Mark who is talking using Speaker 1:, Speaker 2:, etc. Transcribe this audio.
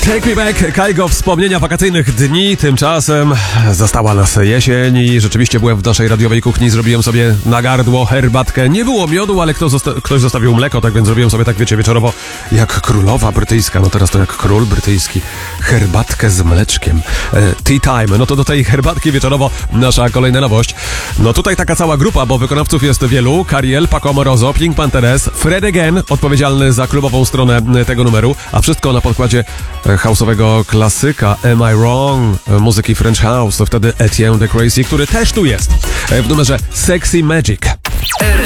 Speaker 1: Take Me Back, Kaigo, wspomnienia wakacyjnych dni. Tymczasem zastała nas jesień i rzeczywiście byłem w naszej radiowej kuchni, zrobiłem sobie na gardło herbatkę. Nie było miodu, ale ktoś zostawił mleko, tak więc zrobiłem sobie, tak wiecie, wieczorowo jak królowa brytyjska, no teraz to jak król brytyjski, herbatkę z mleczkiem. Tea time, no to do tej herbatki wieczorowo nasza kolejna nowość. No tutaj taka cała grupa, bo wykonawców jest wielu. Cariel, Paco Amoroso, Pink Panthers, Fred Again, odpowiedzialny za klubową stronę tego numeru, a wszystko na podkładzie house'owego klasyka Am I Wrong, muzyki French House, to wtedy Etienne de Crazy, który też tu jest w numerze Sexy Magic.